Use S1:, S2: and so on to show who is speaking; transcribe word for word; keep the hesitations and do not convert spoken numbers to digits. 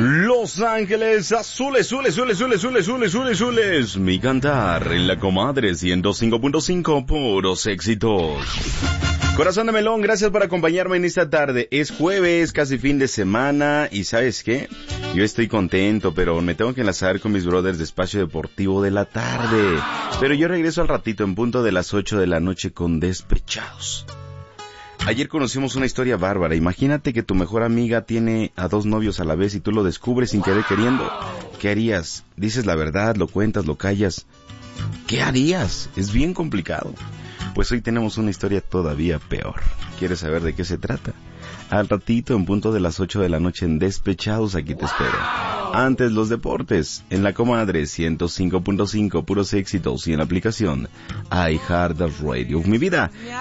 S1: Los Ángeles Azules, azules, azules, azules, azules, azules, azules, azules. Mi cantar en la comadre ciento cinco punto cinco, puros éxitos. Corazón de melón, gracias por acompañarme en esta tarde. Es jueves, casi fin de semana, y ¿sabes qué? Yo estoy contento, pero me tengo que enlazar con mis brothers de Espacio Deportivo de la tarde. Pero yo regreso al ratito en punto de las ocho de la noche con Despechados. Ayer conocimos una historia bárbara. Imagínate que tu mejor amiga tiene a dos novios a la vez y tú lo descubres sin querer queriendo. ¿Qué harías? ¿Dices la verdad? ¿Lo cuentas? ¿Lo callas? ¿Qué harías? Es bien complicado. Pues hoy tenemos una historia todavía peor. ¿Quieres saber de qué se trata? Al ratito, en punto de las ocho de la noche en Despechados, aquí te espero. Antes los deportes, en la comadre ciento cinco punto cinco, puros éxitos, y en la aplicación iHeartRadio. Mi vida.